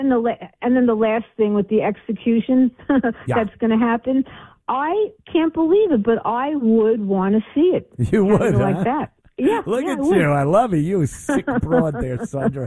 and then the last thing with the execution that's going to happen. I can't believe it, but I would want to see it. You would, like that. Yeah. Look at you. I love you. You sick broad there, Sandra.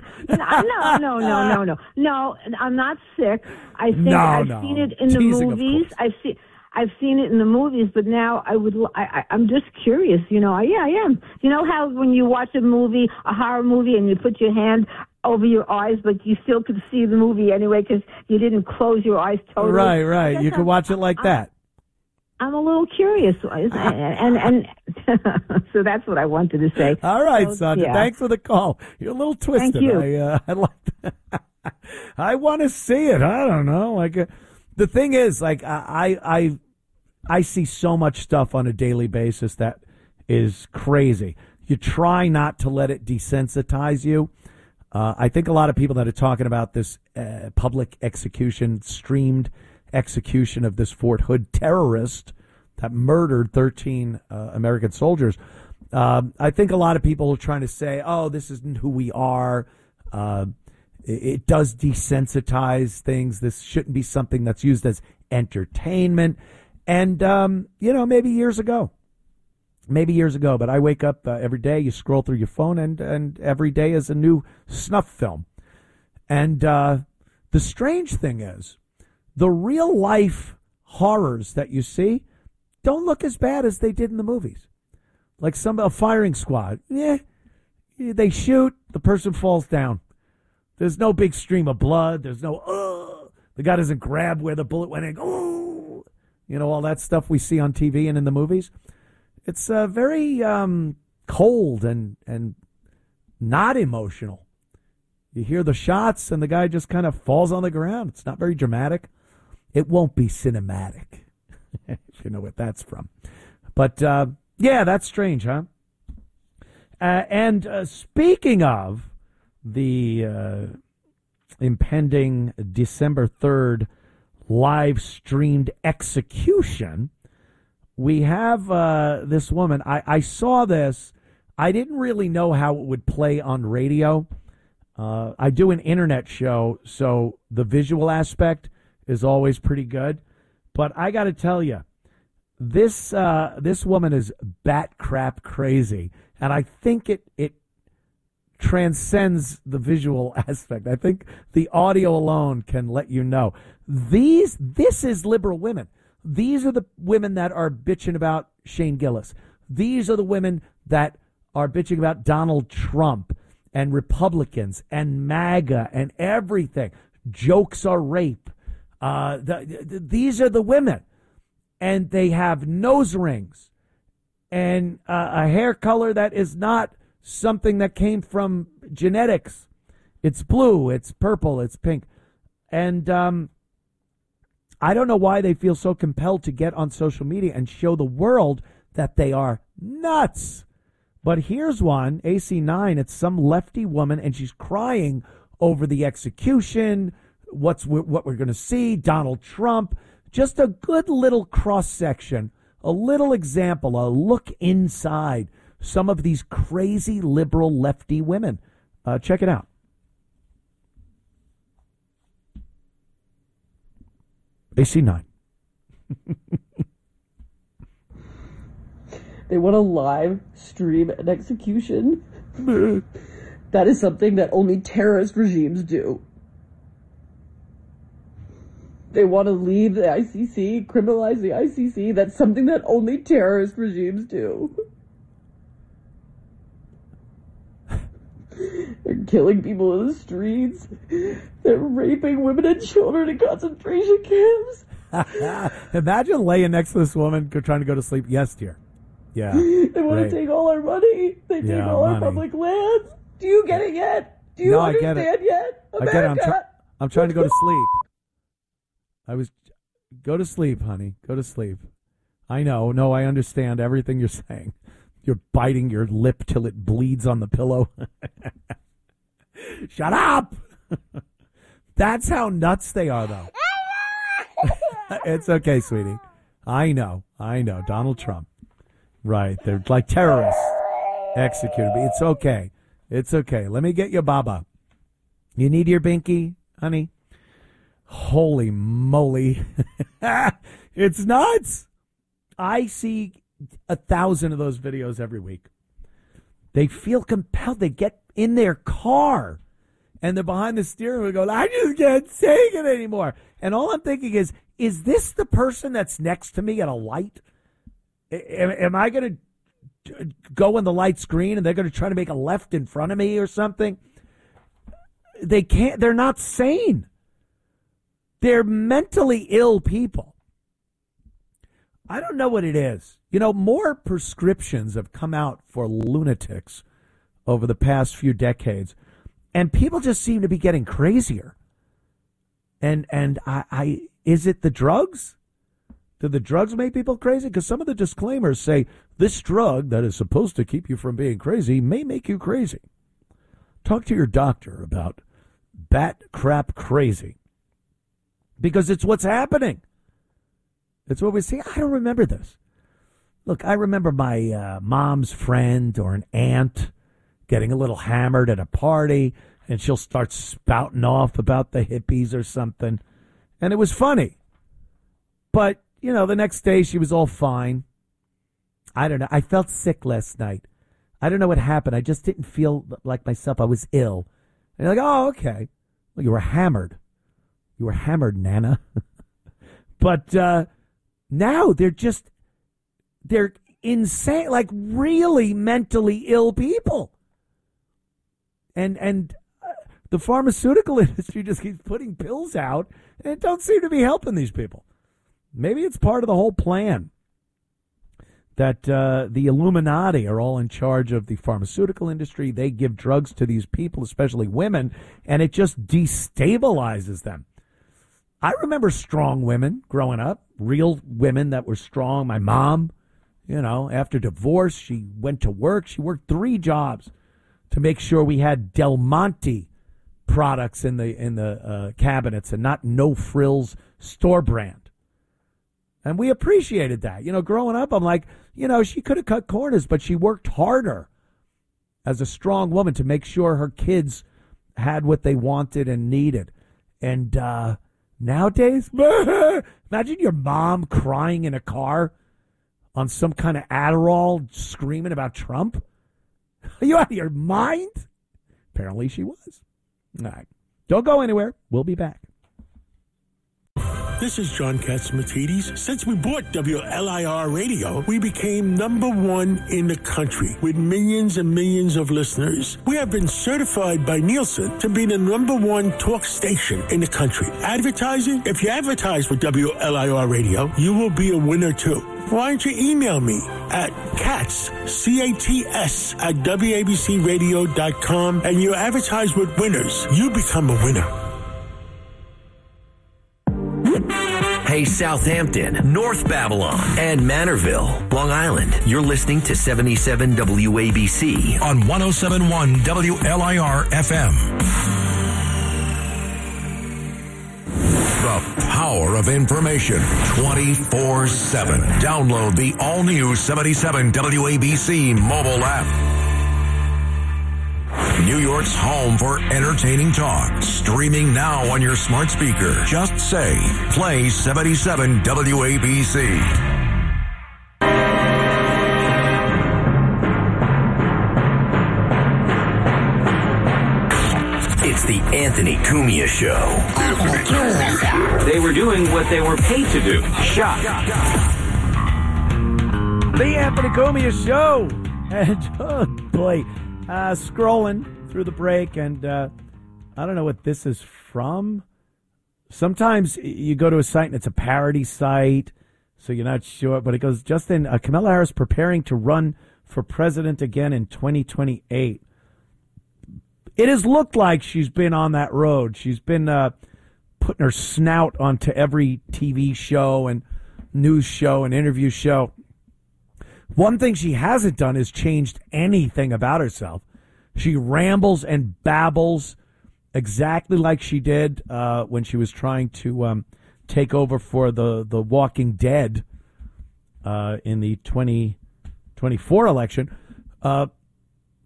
No. I'm not sick. I think I've seen it in the movies. I've seen it in the movies, but now I'm just curious. I am. You know how when you watch a horror movie, and you put your hand over your eyes, but you still could see the movie anyway because you didn't close your eyes totally. Right. You can watch it like that. I'm a little curious, and so that's what I wanted to say. All right, Sandra. Thanks for the call. You're a little twisted. Thank you. I like that. I want to see it. I don't know. The thing is, I see so much stuff on a daily basis that is crazy. You try not to let it desensitize you. I think a lot of people that are talking about this public execution, streamed execution of this Fort Hood terrorist that murdered 13 American soldiers. I think a lot of people are trying to say, oh, this isn't who we are. It does desensitize things. This shouldn't be something that's used as entertainment. And, maybe years ago, but I wake up every day, you scroll through your phone, and every day is a new snuff film. And the strange thing is, the real life horrors that you see don't look as bad as they did in the movies. Like a firing squad. They shoot, the person falls down. There's no big stream of blood. There's no, the guy doesn't grab where the bullet went in. Oh, all that stuff we see on TV and in the movies. It's very cold and not emotional. You hear the shots and the guy just kind of falls on the ground. It's not very dramatic. It won't be cinematic, if you know what that's from. But, that's strange, huh? And speaking of the impending December 3rd live-streamed execution, we have this woman. I saw this. I didn't really know how it would play on radio. I do an internet show, so the visual aspect is always pretty good. But I got to tell you, this woman is bat crap crazy, and I think it transcends the visual aspect. I think the audio alone can let you know. This is liberal women. These are the women that are bitching about Shane Gillis. These are the women that are bitching about Donald Trump and Republicans and MAGA and everything. Jokes are rape. These are the women. And they have nose rings and a hair color that is not something that came from genetics. It's blue, it's purple, it's pink. And I don't know why they feel so compelled to get on social media and show the world that they are nuts. But here's one, AC9, it's some lefty woman, and she's crying over the execution, what we're going to see, Donald Trump. Just a good little cross-section, a little example, a look inside some of these crazy liberal lefty women. Check it out. AC9. They want to live stream an execution. That is something that only terrorist regimes do. They want to leave the ICC, criminalize the ICC. That's something that only terrorist regimes do. They're killing people in the streets. They're raping women and children in concentration camps. Imagine laying next to this woman trying to go to sleep. Yes, dear. Yeah. They want to take all our money. They take all our public lands. Do you get it yet? Do you understand yet? America, I get it. I'm trying to go to sleep. Go to sleep, honey. Go to sleep. I know. No, I understand everything you're saying. You're biting your lip till it bleeds on the pillow. Shut up! That's how nuts they are, though. It's okay, sweetie. I know. Donald Trump. Right. They're like terrorists. Executed. It's okay. Let me get your baba. You need your binky, honey? Holy moly. It's nuts. I see 1,000 of those videos every week. They feel compelled. They get in their car and they're behind the steering wheel going, I just can't take it anymore. And all I'm thinking is this the person that's next to me at a light? Am I going to go when the light's green and they're going to try to make a left in front of me or something? They can't. They're not sane. They're mentally ill people. I don't know what it is. You know, more prescriptions have come out for lunatics over the past few decades, and people just seem to be getting crazier. And is it the drugs? Do the drugs make people crazy? Because some of the disclaimers say this drug that is supposed to keep you from being crazy may make you crazy. Talk to your doctor about bat crap crazy, because it's what's happening. It's what we see. I don't remember this. Look, I remember my mom's friend or an aunt getting a little hammered at a party, and she'll start spouting off about the hippies or something. And it was funny. But, you know, the next day she was all fine. I don't know. I felt sick last night. I don't know what happened. I just didn't feel like myself. I was ill. And you're like, oh, okay. Well, you were hammered. You were hammered, Nana. But now they're insane, like really mentally ill people. And the pharmaceutical industry just keeps putting pills out, and it don't seem to be helping these people. Maybe it's part of the whole plan that the Illuminati are all in charge of the pharmaceutical industry. They give drugs to these people, especially women, and it just destabilizes them. I remember strong women growing up, real women that were strong. My mom, you know, after divorce, she went to work. She worked 3 jobs to make sure we had Del Monte products in the cabinets and not No Frills store brand. And we appreciated that. You know, growing up, I'm like, you know, she could have cut corners, but she worked harder as a strong woman to make sure her kids had what they wanted and needed. And nowadays, imagine your mom crying in a car on some kind of Adderall screaming about Trump. Are you out of your mind? Apparently she was. All right. Don't go anywhere. We'll be back. This is John Katsimatidis. Since we bought WLIR Radio, we became #1 in the country with millions and millions of listeners. We have been certified by Nielsen to be the #1 talk station in the country. Advertising? If you advertise with WLIR Radio, you will be a winner too. Why don't you email me at Katz, C-A-T-S, at WABCRadio.com, and you advertise with winners. You become a winner. Hey, Southampton, North Babylon, and Manorville, Long Island. You're listening to 77 WABC on 107.1 WLIR FM. The power of information 24/7. Download the all-new 77 WABC mobile app. New York's home for entertaining talk. Streaming now on your smart speaker. Just say, play 77 WABC. It's the Anthony Cumia Show. They were doing what they were paid to do. Shot. The Anthony Cumia Show. And, oh boy, scrolling through the break, and I don't know what this is from. Sometimes you go to a site and it's a parody site, so you're not sure. But it goes, Justin, Kamala Harris preparing to run for president again in 2028. It has looked like she's been on that road. She's been putting her snout onto every TV show and news show and interview show. One thing she hasn't done is changed anything about herself. She rambles and babbles exactly like she did when she was trying to take over for the Walking Dead in the 2024 election.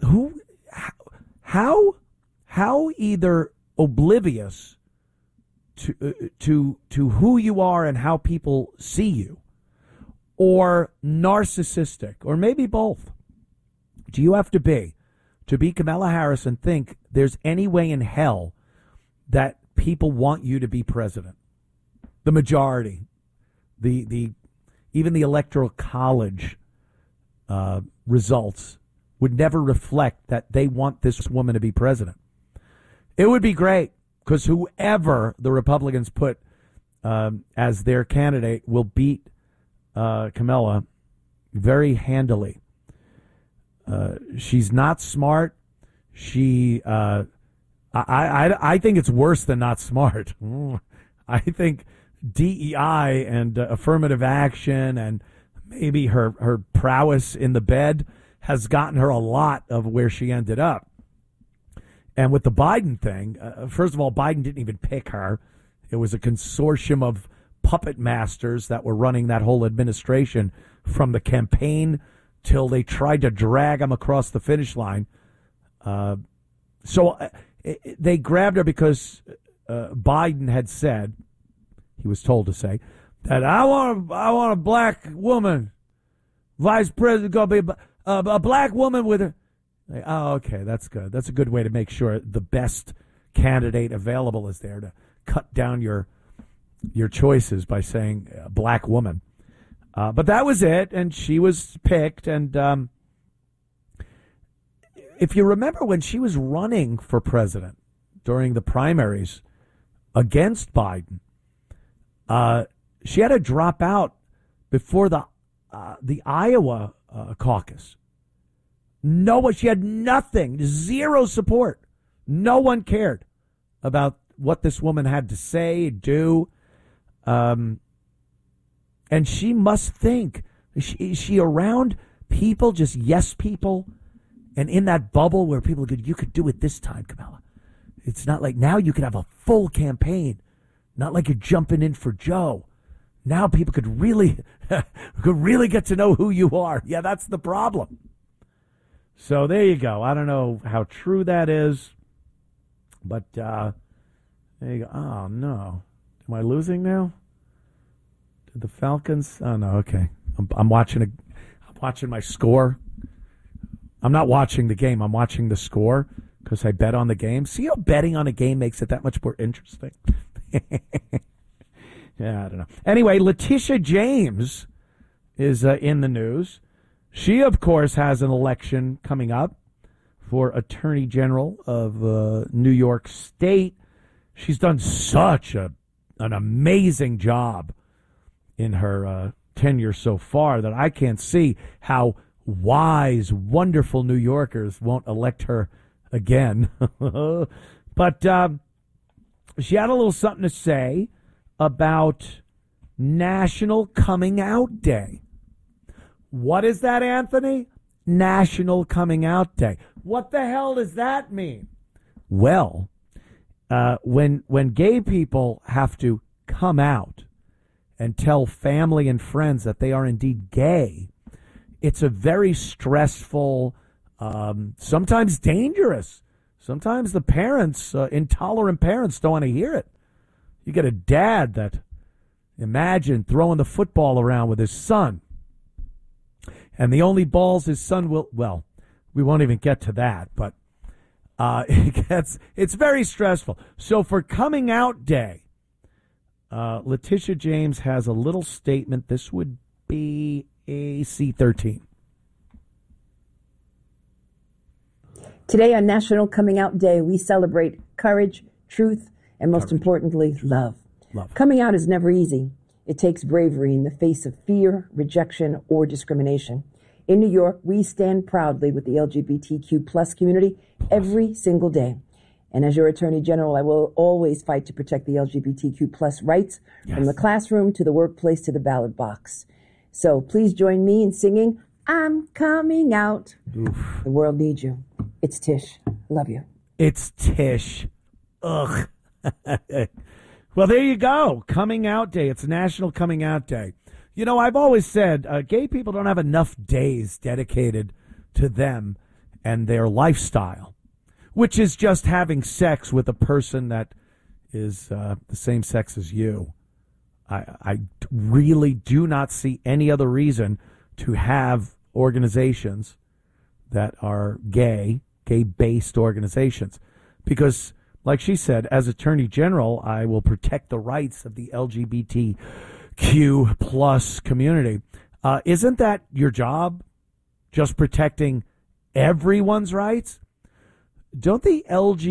How either oblivious to who you are and how people see you, or narcissistic, or maybe both? Do you have to be Kamala Harris and think there's any way in hell that people want you to be president? The majority, even the Electoral College results would never reflect that they want this woman to be president. It would be great, because whoever the Republicans put as their candidate will beat Kamala very handily. She's not smart. I think it's worse than not smart. I think DEI and affirmative action and maybe her prowess in the bed has gotten her a lot of where she ended up. And with the Biden thing, first of all, Biden didn't even pick her. It was a consortium of puppet masters that were running that whole administration from the campaign till they tried to drag him across the finish line. So they grabbed her because Biden had said, he was told to say, that I want a black woman, vice president, going to be a black woman with her. Oh, okay, that's good. That's a good way to make sure the best candidate available is there, to cut down your choices by saying black woman. But that was it, and she was picked. And if you remember when she was running for president during the primaries against Biden, she had to drop out before the Iowa caucus. She had nothing, zero support. No one cared about what this woman had to say, do. And she must think, is she around people, just yes people, and in that bubble where people could, you could do it this time, Kamala. It's not like now you could have a full campaign, not like you're jumping in for Joe. Now people could really get to know who you are. Yeah, that's the problem. So there you go. I don't know how true that is, but there you go. Oh no, am I losing now? Did the Falcons? Oh no. Okay, I'm watching my score. I'm not watching the game. I'm watching the score because I bet on the game. See how betting on a game makes it that much more interesting. Yeah, I don't know. Anyway, Letitia James is in the news. She, of course, has an election coming up for Attorney General of New York State. She's done such an amazing job in her tenure so far that I can't see how wise, wonderful New Yorkers won't elect her again. But she had a little something to say about National Coming Out Day. What is that, Anthony? National Coming Out Day. What the hell does that mean? Well, when gay people have to come out and tell family and friends that they are indeed gay, it's a very stressful, sometimes dangerous. Sometimes the parents, intolerant parents, don't want to hear it. You get a dad that, imagine throwing the football around with his son, and the only balls his son will, well, we won't even get to that, but it's very stressful. So for Coming Out Day, Letitia James has a little statement. This would be AC13. Today on National Coming Out Day, we celebrate courage, truth, and most importantly, love. Coming out is never easy. It takes bravery in the face of fear, rejection, or discrimination. In New York, we stand proudly with the LGBTQ plus community every single day. And as your Attorney General, I will always fight to protect the LGBTQ plus rights from the classroom to the workplace to the ballot box. So please join me in singing, I'm coming out. Oof. The world needs you. It's Tish. Love you. It's Tish. Ugh. Well, there you go. Coming Out Day. It's National Coming Out Day. You know, I've always said gay people don't have enough days dedicated to them and their lifestyle, which is just having sex with a person that is the same sex as you. I really do not see any other reason to have organizations that are gay-based organizations. Because, like she said, as Attorney General, I will protect the rights of the LGBTQ plus community. Isn't that your job? Just protecting everyone's rights? Don't the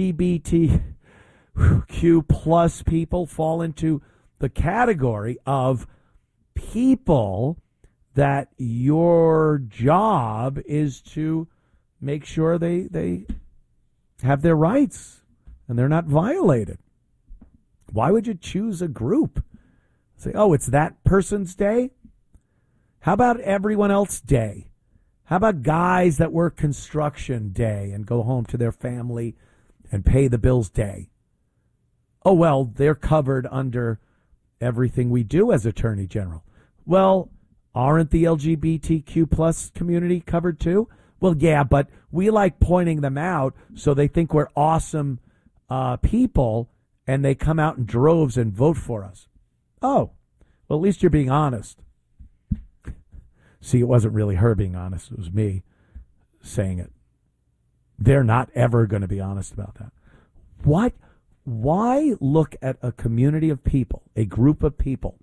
LGBTQ plus people fall into the category of people that your job is to make sure they have their rights and they're not violated? Why would you choose a group? Say, oh, it's that person's day? How about everyone else's day? How about guys that work construction day and go home to their family and pay the bills day? Oh, well, they're covered under everything we do as Attorney General. Well, aren't the LGBTQ plus community covered too? Well, yeah, but we like pointing them out so they think we're awesome people and they come out in droves and vote for us. Oh, well, at least you're being honest. See, it wasn't really her being honest. It was me saying it. They're not ever going to be honest about that. What? Why look at a community of people, a group of people,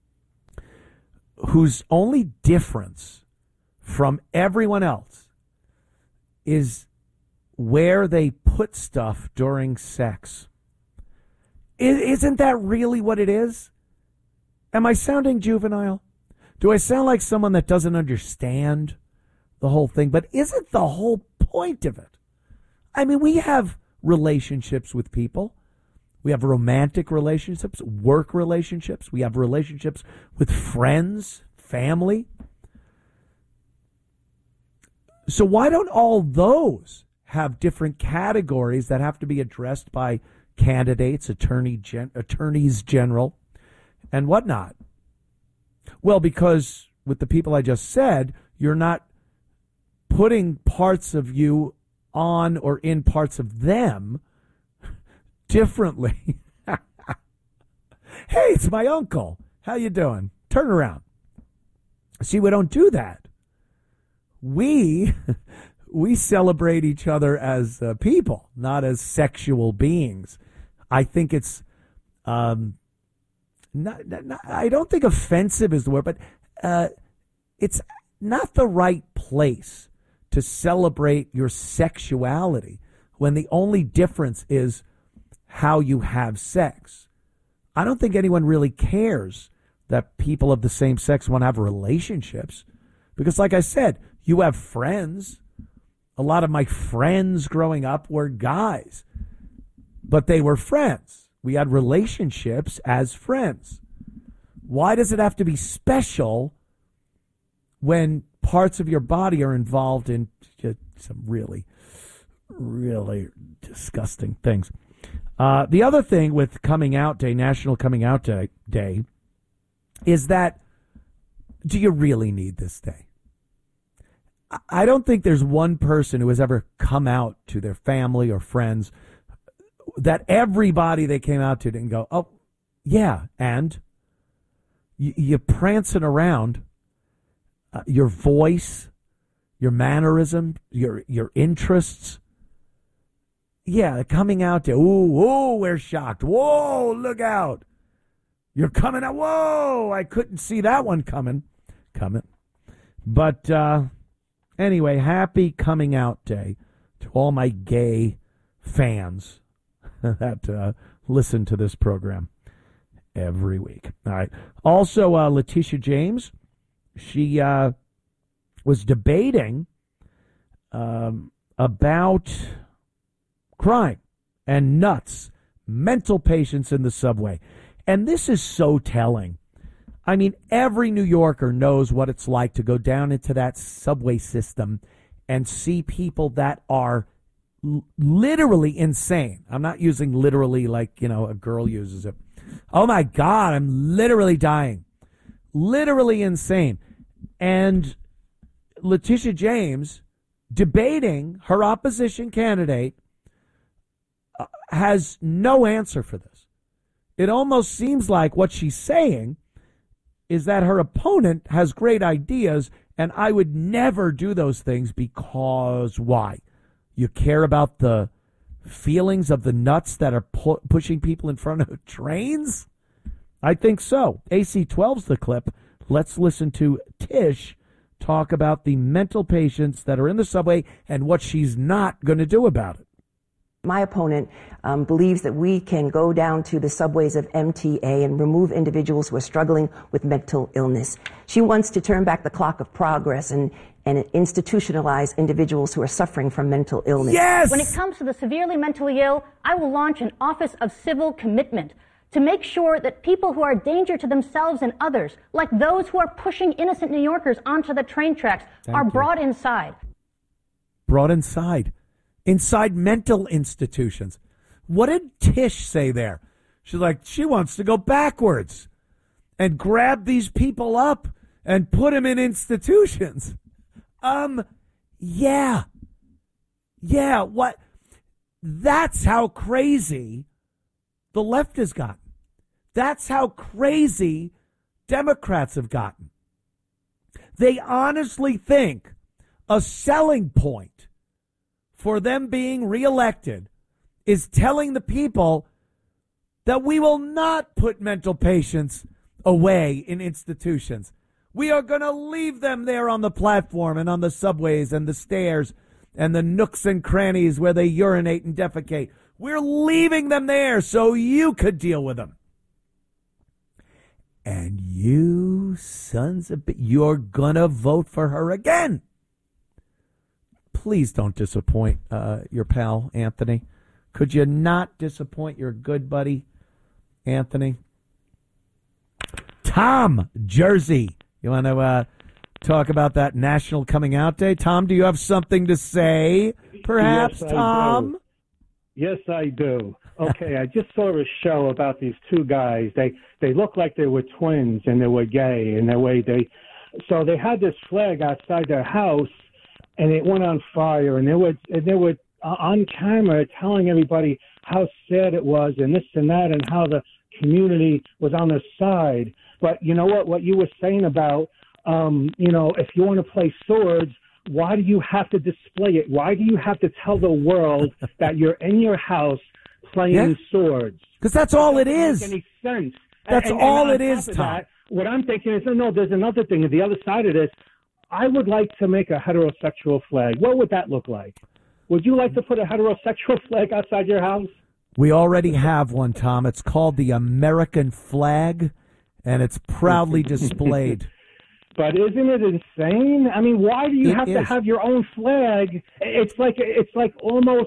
whose only difference from everyone else is where they put stuff during sex? Isn't that really what it is? Am I sounding juvenile? Do I sound like someone that doesn't understand the whole thing? But isn't the whole point of it? I mean, we have relationships with people. We have romantic relationships, work relationships. We have relationships with friends, family. So why don't all those have different categories that have to be addressed by candidates, attorneys general, and whatnot? Well, because with the people I just said, you're not putting parts of you on or in parts of them differently. Hey, it's my uncle. How you doing? Turn around. See, we don't do that. We celebrate each other as people, not as sexual beings. I think it's not, I don't think offensive is the word, but it's not the right place to celebrate your sexuality when the only difference is how you have sex. I don't think anyone really cares that people of the same sex want to have relationships because, like I said, you have friends. A lot of my friends growing up were guys, but they were friends. We had relationships as friends. Why does it have to be special when parts of your body are involved in some really, really disgusting things? The other thing with Coming Out Day, National Coming Out Day, is that, do you really need this day? I don't think there's one person who has ever come out to their family or friends that everybody they came out to didn't go, oh, yeah, and you're prancing around, your voice, your mannerism, your interests. Yeah, coming out to, ooh, we're shocked. Whoa, look out. You're coming out. Whoa, I couldn't see that one coming. But anyway, happy Coming Out Day to all my gay fans that listen to this program every week. All right. Also, Letitia James, she was debating about crime and nuts, mental patients in the subway. And this is so telling. I mean, every New Yorker knows what it's like to go down into that subway system and see people that are literally insane. I'm not using literally like, a girl uses it. Oh, my God, I'm literally dying. Literally insane. And Letitia James, debating her opposition candidate, has no answer for this. it almost seems like what she's saying is that her opponent has great ideas, and I would never do those things because why? You care about the feelings of the nuts that are pushing people in front of trains? I think so. AC-12's the clip. Let's listen to Tish talk about the mental patients that are in the subway and what she's not going to do about it. My opponent believes that we can go down to the subways of MTA and remove individuals who are struggling with mental illness. She wants to turn back the clock of progress and institutionalize individuals who are suffering from mental illness. Yes! When it comes to the severely mentally ill, I will launch an Office of Civil Commitment to make sure that people who are a danger to themselves and others, like those who are pushing innocent New Yorkers onto the train tracks, are brought inside. Brought inside. Inside mental institutions. What did Tish say there? She's like, she wants to go backwards and grab these people up and put them in institutions. Yeah. Yeah, what? That's how crazy the left has gotten. That's how crazy Democrats have gotten. They honestly think a selling point for them being reelected is telling the people that we will not put mental patients away in institutions. We are going to leave them there on the platform and on the subways and the stairs and the nooks and crannies where they urinate and defecate. We're leaving them there so you could deal with them. And you sons of you're going to vote for her again. Please don't disappoint your pal, Anthony. Could you not disappoint your good buddy, Anthony? Tom, Jersey. You want to talk about that National Coming Out Day? Tom, do you have something to say, perhaps, yes, Tom? Yes, I do. Okay, I just saw a show about these two guys. They looked like they were twins and they were gay in the way so they had this flag outside their house and it went on fire and they were on camera telling everybody how sad it was and this and that and how the community was on their side. But you know what you were saying about, if you want to play swords, why do you have to display it? Why do you have to tell the world that you're in your house playing swords? Because that's all it is. Doesn't make any sense. That's all it is, Tom. What I'm thinking is, no, there's another thing. The other side of this, I would like to make a heterosexual flag. What would that look like? Would you like to put a heterosexual flag outside your house? We already have one, Tom. It's called the American flag, and it's proudly displayed. But isn't it insane? I mean, why do you have to have your own flag? It's like almost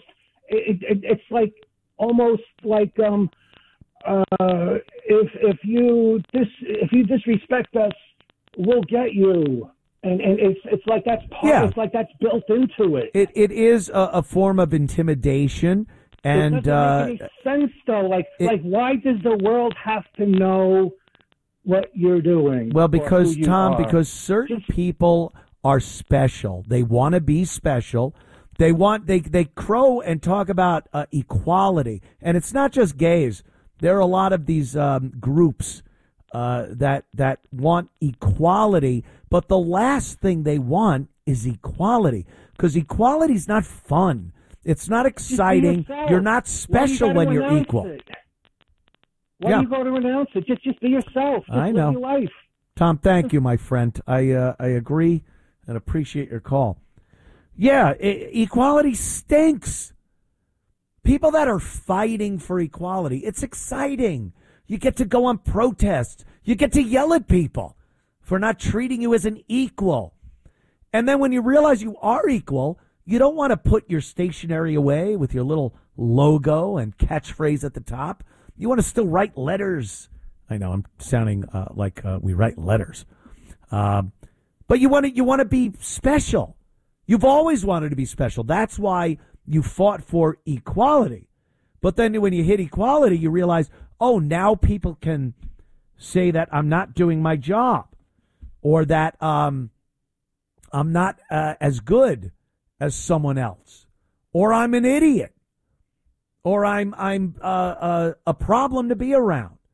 if you disrespect us, we'll get you. And it's like that's it's like that's built into it. It is a form of intimidation. And it doesn't make any sense, though. Like why does the world have to know what you're doing? Well, because, Tom, because certain people are special. They want to be special. They crow and talk about equality. And it's not just gays. There are a lot of these groups that want equality. But the last thing they want is equality. Because equality is not fun. It's not exciting. You're not special when you're equal. Why do you go to announce it? Just be yourself. Just I know. Live your life. Tom, thank you, my friend. I agree and appreciate your call. Yeah, equality stinks. People that are fighting for equality, it's exciting. You get to go on protests. You get to yell at people for not treating you as an equal. And then when you realize you are equal, you don't want to put your stationery away with your little logo and catchphrase at the top. You want to still write letters. I know I'm sounding like we write letters. But you want to be special. You've always wanted to be special. That's why you fought for equality. But then when you hit equality, you realize, oh, now people can say that I'm not doing my job or that I'm not as good as someone else, or I'm an idiot, or I'm a problem to be around.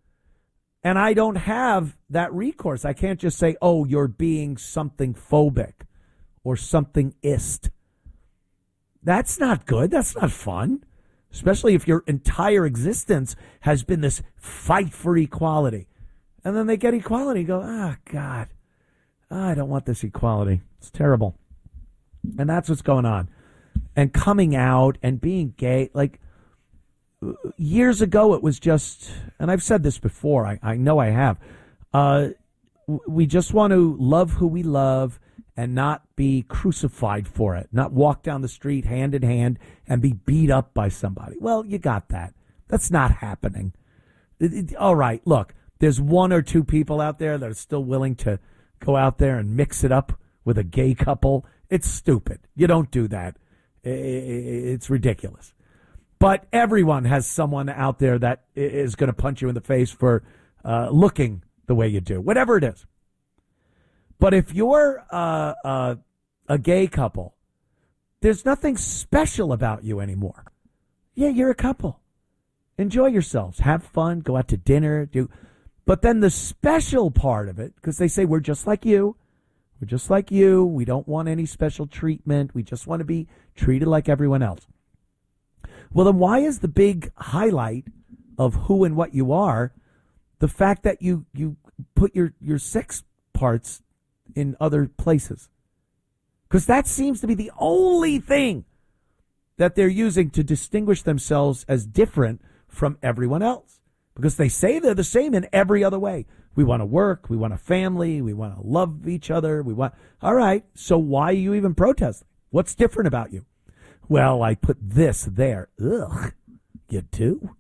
And I don't have that recourse. I can't just say, oh, you're being something phobic or something-ist. That's not good. That's not fun. Especially if your entire existence has been this fight for equality. And then they get equality and go, God, I don't want this equality. It's terrible. And that's what's going on. And coming out and being gay, like years ago it was just, and I've said this before, I know I have, we just want to love who we love and not be crucified for it, not walk down the street hand in hand and be beat up by somebody. Well, you got that. That's not happening. All right, look, there's one or two people out there that are still willing to go out there and mix it up with a gay couple. It's stupid. You don't do that. It's ridiculous. But everyone has someone out there that is going to punch you in the face for looking the way you do, whatever it is. But if you're a gay couple, there's nothing special about you anymore. Yeah, you're a couple. Enjoy yourselves. Have fun. Go out to dinner. But then the special part of it, because they say we're just like you. We're just like you. We don't want any special treatment. We just want to be treated like everyone else. Well, then why is the big highlight of who and what you are the fact that you put your sex parts in other places? Because that seems to be the only thing that they're using to distinguish themselves as different from everyone else. Because they say they're the same in every other way. We want to work. We want a family. We want to love each other. All right, so why are you even protesting? What's different about you? Well, I put this there. Ugh, you do?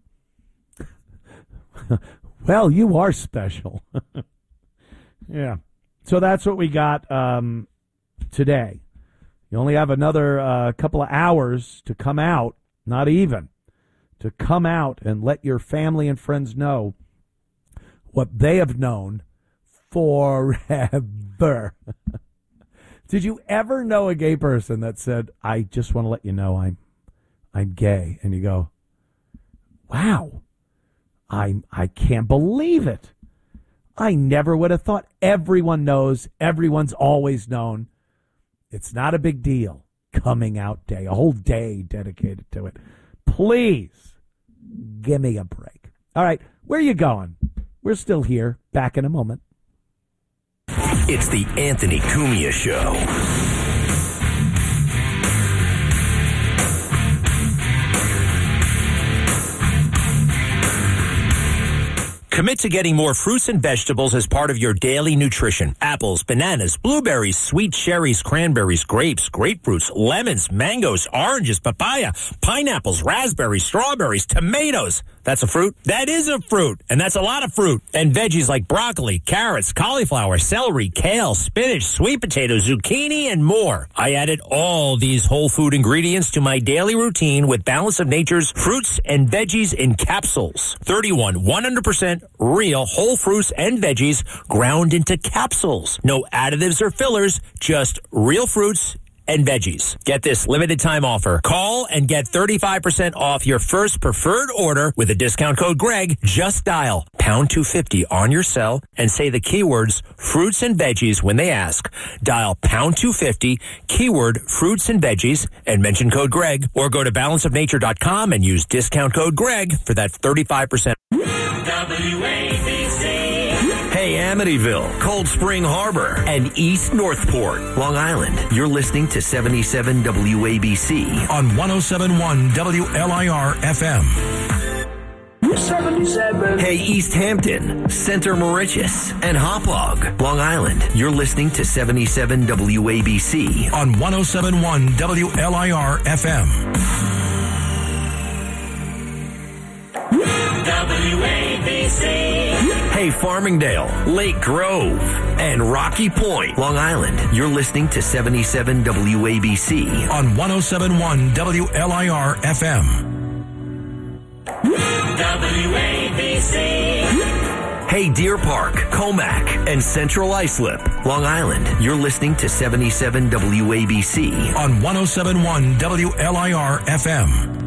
Well, you are special. Yeah. So that's what we got today. You only have another couple of hours to come out, not even, to come out and let your family and friends know what they have known forever. Did you ever know a gay person that said, I just want to let you know I'm gay? And you go, wow, I can't believe it. I never would have thought. Everyone knows. Everyone's always known. It's not a big deal. Coming out day, a whole day dedicated to it. Please, give me a break. All right, where are you going? We're still here. Back in a moment. It's the Anthony Cumia Show. Commit to getting more fruits and vegetables as part of your daily nutrition. Apples, bananas, blueberries, sweet cherries, cranberries, grapes, grapefruits, lemons, mangoes, oranges, papaya, pineapples, raspberries, strawberries, tomatoes. That's a fruit? That is a fruit. And that's a lot of fruit. And veggies like broccoli, carrots, cauliflower, celery, kale, spinach, sweet potatoes, zucchini, and more. I added all these whole food ingredients to my daily routine with Balance of Nature's fruits and veggies in capsules. 31 100% real whole fruits and veggies ground into capsules. No additives or fillers, just real fruits and veggies. Get this limited time offer. Call and get 35% off your first preferred order with a discount code Greg. Just dial pound 250 on your cell and say the keywords fruits and veggies when they ask. Dial pound 250, keyword fruits and veggies, and mention code Greg, or go to balanceofnature.com and use discount code Greg for that 35%. WABC. Hey, Amityville, Cold Spring Harbor, and East Northport, Long Island. You're listening to 77 WABC on 107.1 WLIR FM. 77. Hey, East Hampton, Center Mauritius, and Hauppauge, Long Island. You're listening to 77 WABC on 107.1 WLIR FM. WABC. Hey, Farmingdale, Lake Grove, and Rocky Point, Long Island. You're listening to 77 WABC on 107.1 WLIR FM. WABC. Hey, Deer Park, Comac, and Central Islip, Long Island. You're listening to 77 WABC on 107.1 WLIR FM.